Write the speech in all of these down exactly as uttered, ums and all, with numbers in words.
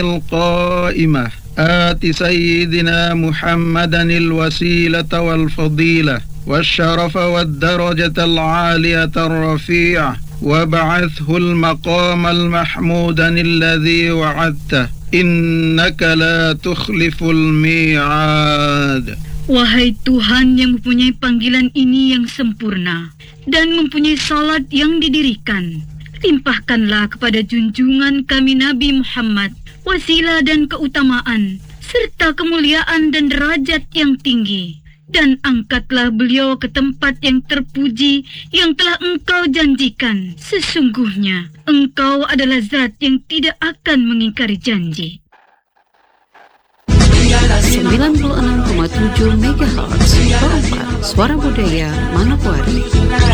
القائمة آت سيدنا محمدا الوسيلة والفضيلة والشرف والدرجة العالية الرفيعة وابعثه المقام المحمود الذي وعدته إنك لا تخلف الميعاد. Wahai Tuhan yang mempunyai panggilan ini yang sempurna dan mempunyai salat yang didirikan, limpahkanlah kepada junjungan kami Nabi Muhammad wasilah dan keutamaan serta kemuliaan dan derajat yang tinggi, dan angkatlah beliau ke tempat yang terpuji yang telah Engkau janjikan. Sesungguhnya Engkau adalah zat yang tidak akan mengingkari janji. sembilan puluh enam koma tujuh megahertz Suara Budaya Manokwari.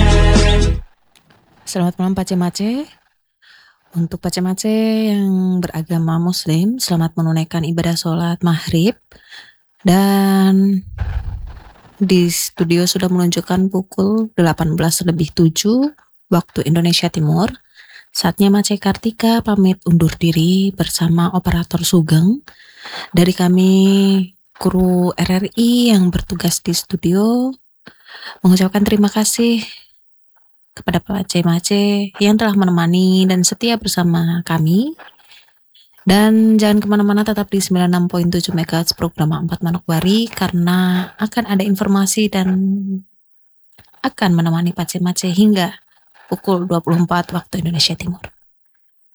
Selamat malam Pace-Mace. Untuk Pace-Mace yang beragama Muslim, selamat menunaikan ibadah sholat maghrib. Dan di studio sudah menunjukkan pukul delapan belas lebih tujuh waktu Indonesia Timur. Saatnya Mace Kartika pamit undur diri bersama operator Sugeng. Dari kami kru R R I yang bertugas di studio mengucapkan terima kasih kepada Pace-Mace yang telah menemani dan setia bersama kami. Dan jangan kemana-mana, tetap di sembilan puluh enam koma tujuh megahertz program empat Manokwari, karena akan ada informasi dan akan menemani Pace-Mace hingga pukul dua puluh empat waktu Indonesia Timur.